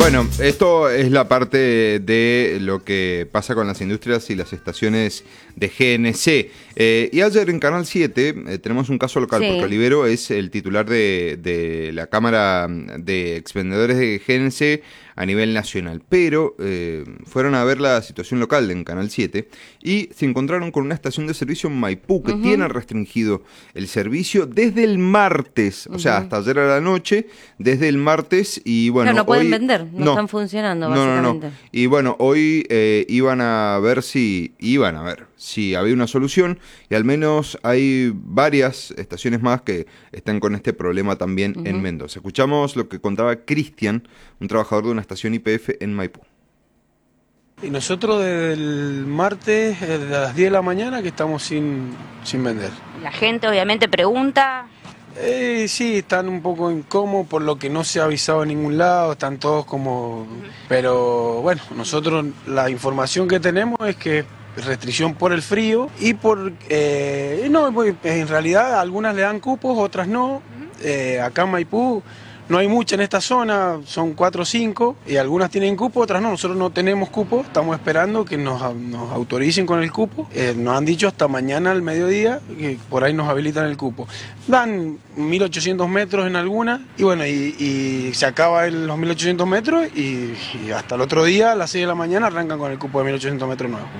Bueno, esto es la parte de lo que pasa con las industrias y las estaciones de GNC. Y ayer en Canal 7 tenemos un caso local, porque Olivero es el titular de la Cámara de Expendedores de GNC a nivel nacional. Pero fueron a ver la situación local en Canal 7 y se encontraron con una estación de servicio en Maipú que tiene restringido el servicio desde el martes, o sea, hasta ayer a la noche, desde el martes. Y bueno, no pueden hoy vender, no están funcionando, básicamente. No. Y bueno, hoy iban a ver si había una solución, y al menos hay varias estaciones más que están con este problema también en Mendoza. Escuchamos lo que contaba Cristian, un trabajador de una estación YPF en Maipú. Y nosotros desde el martes, desde las 10 de la mañana, que estamos sin vender. La gente obviamente pregunta. Sí, están un poco incómodos por lo que no se ha avisado en ningún lado, están todos como... Pero bueno, nosotros la información que tenemos es que restricción por el frío y por... no, en realidad algunas le dan cupos, otras no. Acá en Maipú no hay mucha en esta zona, son 4 o 5, y algunas tienen cupo, otras no. Nosotros no tenemos cupo, estamos esperando que nos autoricen con el cupo. Nos han dicho hasta mañana al mediodía que por ahí nos habilitan el cupo. Dan 1800 metros en algunas, y bueno, y se acaba los 1800 metros, y hasta el otro día a las 6 de la mañana arrancan con el cupo de 1800 metros nuevos.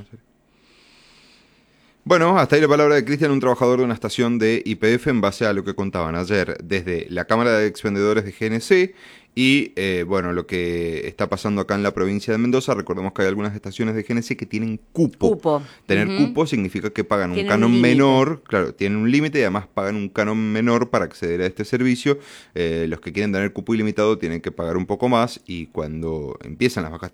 Bueno, hasta ahí la palabra de Cristian, un trabajador de una estación de YPF, en base a lo que contaban ayer desde la Cámara de Expendedores de GNC y, bueno, lo que está pasando acá en la provincia de Mendoza. Recordemos que hay algunas estaciones de GNC que tienen cupo. Tener cupo significa que pagan un canon menor, claro, tienen un límite y además pagan un canon menor para acceder a este servicio. Los que quieren tener cupo ilimitado tienen que pagar un poco más, y cuando empiezan las bajas